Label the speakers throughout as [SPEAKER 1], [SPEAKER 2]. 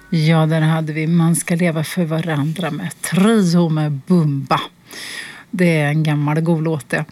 [SPEAKER 1] Ja, där hade vi Man ska leva för varandra med Trio med Bumba. Det är en gammal god låt det.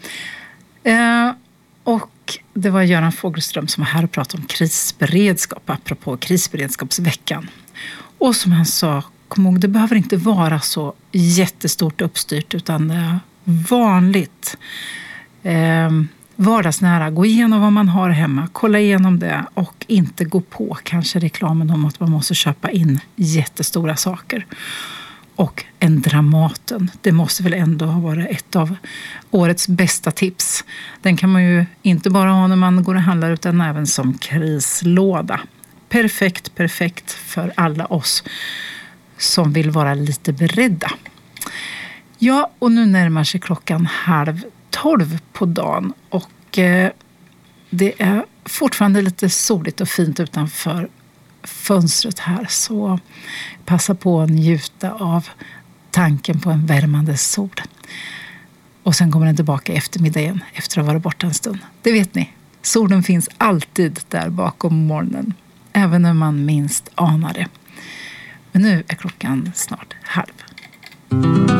[SPEAKER 1] Och det var Göran Fogelström som var här och pratade om krisberedskap, apropå krisberedskapsveckan. Och som han sa, kom ihåg, det behöver inte vara så jättestort uppstyrt, utan det är vanligt, vardagsnära. Gå igenom vad man har hemma, kolla igenom det och inte gå på kanske reklamen om att man måste köpa in jättestora saker. Och en Dramaten, det måste väl ändå ha varit ett av årets bästa tips. Den kan man ju inte bara ha när man går och handlar, utan även som krislåda. Perfekt för alla oss som vill vara lite beredda. Ja, och nu närmar sig klockan 11:30 på dagen och det är fortfarande lite soligt och fint utanför fönstret här, så passa på att njuta av tanken på en värmande sol. Och sen kommer den tillbaka i eftermiddag igen efter att ha varit borta en stund. Det vet ni, solen finns alltid där bakom molnen, även när man minst anar det. Men nu är klockan snart 11:30.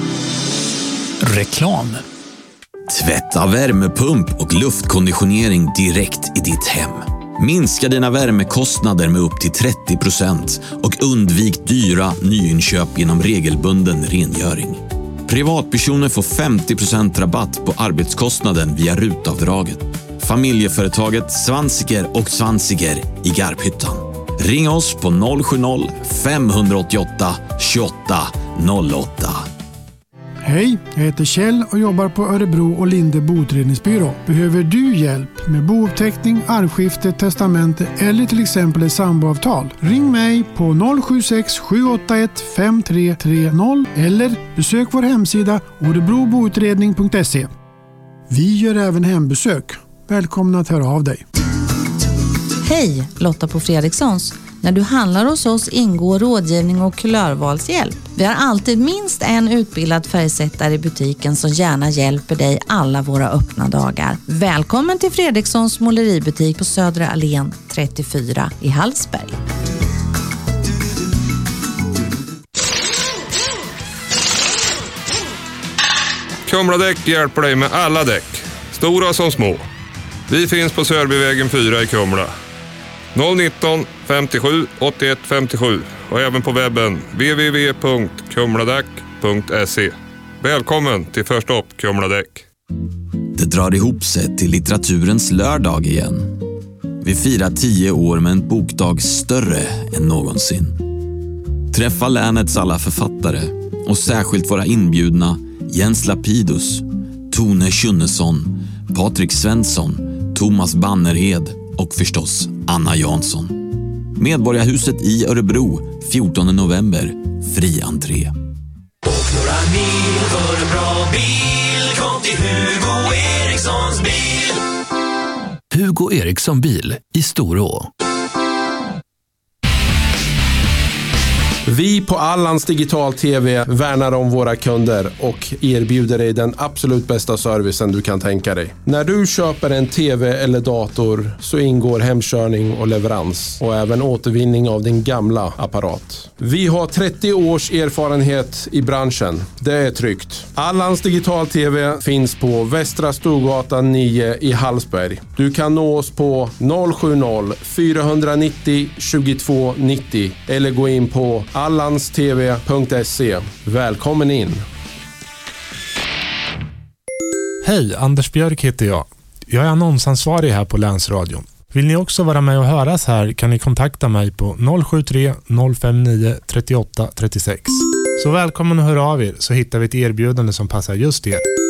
[SPEAKER 2] Reklam. Tvätta, värmepump och luftkonditionering direkt i ditt hem. Minska dina värmekostnader med upp till 30% och undvik dyra nyinköp genom regelbunden rengöring. Privatpersoner får 50% rabatt på arbetskostnaden via RUT-avdraget. Familjeföretaget Svansiger och Svansiger i Garphyttan. Ring oss på 070 588 28 08.
[SPEAKER 3] Hej, jag heter Kjell och jobbar på Örebro och Linde boutredningsbyrå. Behöver du hjälp med bouppteckning, arvskifte, testamente eller till exempel ett samboavtal? Ring mig på 076 781 5330 eller besök vår hemsida orebroboutredning.se. Vi gör även hembesök. Välkomna att höra av dig.
[SPEAKER 4] Hej, Lotta på Fredrikssons. När du handlar hos oss ingår rådgivning och kulörvalshjälp. Vi har alltid minst en utbildad färgsättare i butiken som gärna hjälper dig alla våra öppna dagar. Välkommen till Fredrikssons måleributik på Södra Allén 34 i Hallsberg.
[SPEAKER 5] Kumladäck hjälper dig med alla däck, stora som små. Vi finns på Sörbyvägen 4 i Kumla. 019 57 81 57 och även på webben www.kumladäck.se. Välkommen till Förstopp Kumladäck.
[SPEAKER 2] Det drar ihop sig till litteraturens lördag igen. Vi firar 10 år med en bokdag större än någonsin. Träffa länets alla författare och särskilt våra inbjudna Jens Lapidus, Tone Schunnesson, Patrik Svensson, Thomas Bannerhed och förstås Anna Jansson. Medborgarhuset i Örebro, 14 november, fri entré.
[SPEAKER 6] Och några mil för en bra bil, kom till Hugo Erikssons bil.
[SPEAKER 7] Hugo Eriksson bil i Storå.
[SPEAKER 8] Vi på Allans Digital TV värnar om våra kunder och erbjuder dig den absolut bästa servicen du kan tänka dig. När du köper en TV eller dator så ingår hemkörning och leverans och även återvinning av din gamla apparat. Vi har 30 års erfarenhet i branschen. Det är tryggt. Allans Digital TV finns på Västra Storgatan 9 i Hallsberg. Du kan nå oss på 070 490 22 90 eller gå in på allanstv.se. Välkommen in!
[SPEAKER 9] Hej, Anders Björk heter jag. Jag är annonsansvarig här på Länsradion. Vill ni också vara med och höras här kan ni kontakta mig på 073 059 38 36. Så välkommen att höra av er så hittar vi ett erbjudande som passar just er.